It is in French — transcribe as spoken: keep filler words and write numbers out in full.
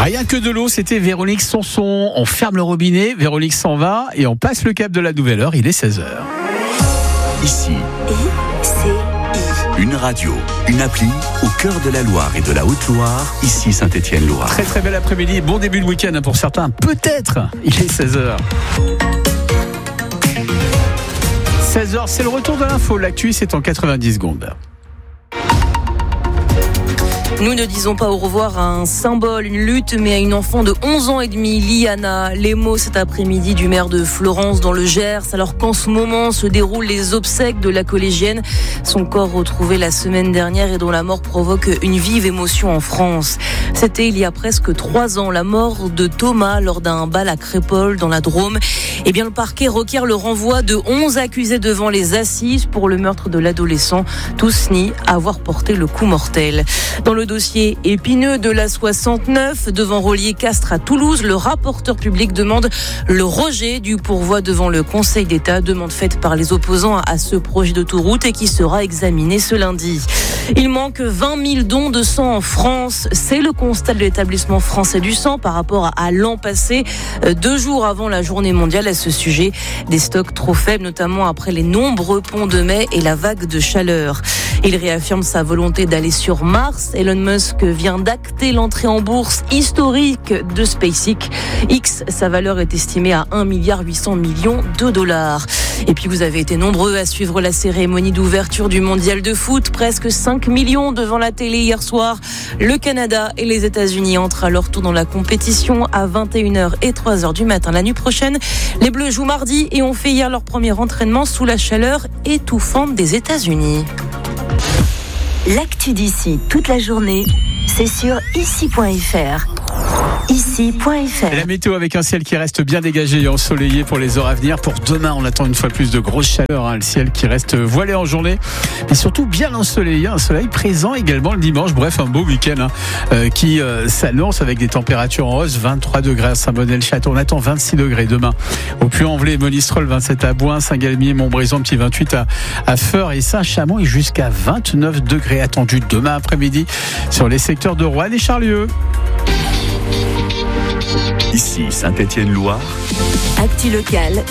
Rien que de l'eau, c'était Véronique Sanson. On ferme le robinet, Véronique s'en va et on passe le cap de la nouvelle heure. Il est seize heures. Ici, une radio, une appli au cœur de la Loire et de la Haute-Loire. Ici Saint-Étienne-Loire. Très très bel après-midi, bon début de week-end pour certains. Peut-être, il est seize heures. seize heures, c'est le retour de l'info. L'actu, c'est en quatre-vingt-dix secondes. Nous ne disons pas au revoir à un symbole, une lutte, mais à une enfant de onze ans et demi, Liana. Les mots cet après-midi du maire de Florence dans le Gers, alors qu'en ce moment se déroulent les obsèques de la collégienne. Son corps retrouvé la semaine dernière et dont la mort provoque une vive émotion en France. C'était il y a presque trois ans, la mort de Thomas lors d'un bal à Crépol dans la Drôme. Eh bien, le parquet requiert le renvoi de onze accusés devant les assises pour le meurtre de l'adolescent. Tous nient avoir porté le coup mortel. Dans le dossier épineux de la soixante-neuf, devant Rollier-Castres à Toulouse, le rapporteur public demande le rejet du pourvoi devant le Conseil d'État, demande faite par les opposants à ce projet d'autoroute et qui sera examiné ce lundi. Il manque vingt mille dons de sang en France. C'est le constat de l'établissement français du sang par rapport à l'an passé, deux jours avant la journée mondiale à ce sujet. Des stocks trop faibles, notamment après les nombreux ponts de mai et la vague de chaleur. Il réaffirme sa volonté d'aller sur Mars. Elon Musk vient d'acter l'entrée en bourse historique de SpaceX. X, sa valeur est estimée à un virgule huit milliard de dollars. Et puis vous avez été nombreux à suivre la cérémonie d'ouverture du mondial de foot. Presque cinq millions devant la télé hier soir. Le Canada et les États-Unis entrent à leur tour dans la compétition à vingt et une heures et trois heures du matin la nuit prochaine. Les Bleus jouent mardi et ont fait hier leur premier entraînement sous la chaleur étouffante des États-Unis. L'actu d'ici toute la journée, c'est sur ici point f r. ici point f r. La météo avec un ciel qui reste bien dégagé et ensoleillé pour les heures à venir. Pour demain, on attend une fois plus de grosse chaleur. Hein. Le ciel qui reste voilé en journée, mais surtout bien ensoleillé. Un soleil présent également le dimanche. Bref, un beau week-end hein, euh, qui euh, s'annonce avec des températures en hausse. vingt-trois degrés à Saint-Bonnet-le-Château. On attend vingt-six degrés demain. Au Puy-en-Velay, Monistrol, vingt-sept à Boin, Saint-Galmier, Montbrison, petit vingt-huit à, à Feurs et Saint-Chamond et jusqu'à vingt-neuf degrés attendus demain après-midi sur les secteurs de Roanne et Charlieu. Ici Saint-Étienne-Loire. Actu locale.